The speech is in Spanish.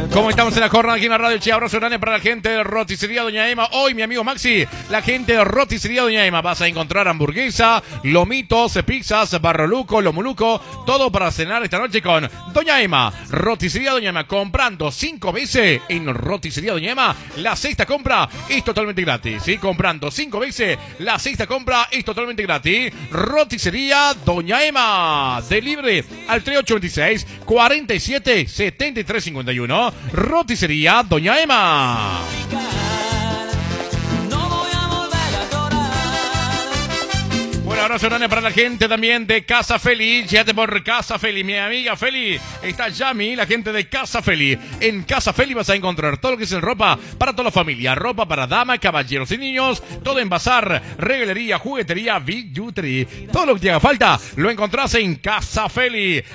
¿Cómo estamos en la jornada aquí en la radio? Che, abrazo grande para la gente de Roticería Doña Emma. Hoy, mi amigo Maxi, la gente de Roticería Doña Emma. Vas a encontrar hamburguesa, lomitos, pizzas, barroluco, lomuluco, todo para cenar esta noche con Doña Emma. Roticería Doña Emma, comprando 5 veces en Roticería Doña Emma, la sexta compra es totalmente gratis. ¿Sí? Comprando 5 veces, la sexta compra es totalmente gratis. Roticería Doña Emma. Delivery al 3826 47 73 51. Roticería Doña Emma. Bueno, abrazo grande para la gente también de Casa Feli. Llévate por Casa Feli, mi amiga Feli. Está Yami, la gente de Casa Feli. En Casa Feli vas a encontrar todo lo que es en ropa para toda la familia. Ropa para damas, caballeros y niños. Todo en bazar, regalería, juguetería, billutería. Todo lo que te haga falta lo encontrás en Casa Feli.